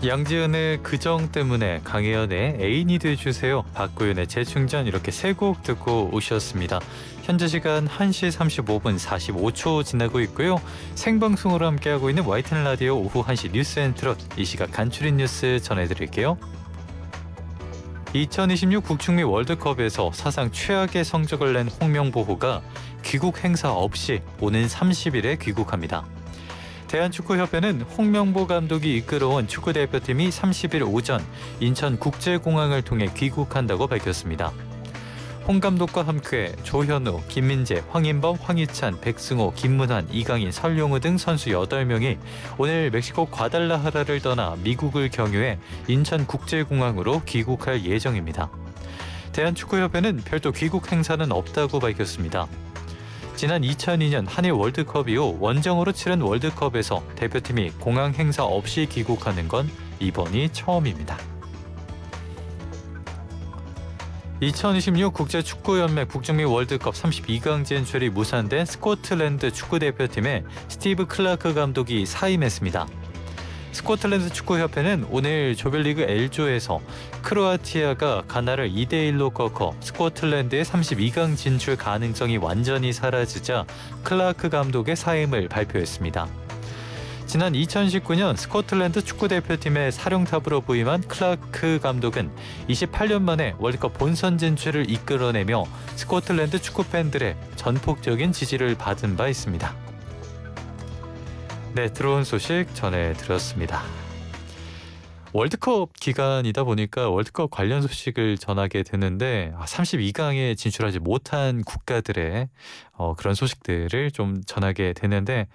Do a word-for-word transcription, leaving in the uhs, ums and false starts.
양지은의 그정 때문에, 강혜연의 애인이 돼주세요, 박구윤의 재충전, 이렇게 세 곡 듣고 오셨습니다. 현재 시간 한 시 삼십오 분 사십오 초 지나고 있고요. 생방송으로 함께하고 있는 와이티엔 라디오 오후 한 시 뉴스 앤 트롯, 이 시각 간추린 뉴스 전해드릴게요. 이천이십육 북중미 월드컵에서 사상 최악의 성적을 낸 홍명보호가 귀국 행사 없이 오는 삼십 일에 귀국합니다. 대한축구협회는 홍명보 감독이 이끌어온 축구대표팀이 삼십 일 오전 인천국제공항을 통해 귀국한다고 밝혔습니다. 홍 감독과 함께 조현우, 김민재, 황인범, 황희찬, 백승호, 김문환, 이강인, 설용우 등 선수 여덟 명이 오늘 멕시코 과달라하라를 떠나 미국을 경유해 인천국제공항으로 귀국할 예정입니다. 대한축구협회는 별도 귀국 행사는 없다고 밝혔습니다. 지난 이천이 년 한일 월드컵 이후 원정으로 치른 월드컵에서 대표팀이 공항 행사 없이 귀국하는 건 이번이 처음입니다. 이천이십육 국제축구연맹 북중미 월드컵 삼십이 강 진출이 무산된 스코틀랜드 축구대표팀에 스티브 클라크 감독이 사임했습니다. 스코틀랜드 축구협회는 오늘 조별리그 L조에서 크로아티아가 가나를 이 대 일로 꺾어 스코틀랜드의 삼십이 강 진출 가능성이 완전히 사라지자 클라크 감독의 사임을 발표했습니다. 지난 이천십구 년 스코틀랜드 축구대표팀의 사령탑으로 부임한 클라크 감독은 이십팔 년 만에 월드컵 본선 진출을 이끌어내며 스코틀랜드 축구팬들의 전폭적인 지지를 받은 바 있습니다. 네, 들어온 소식 전해드렸습니다. 월드컵 기간이다 보니까 월드컵 관련 소식을 전하게 되는데, 삼십이 강에 진출하지 못한 국가들의 어, 그런 소식들을 좀 전하게 되는데,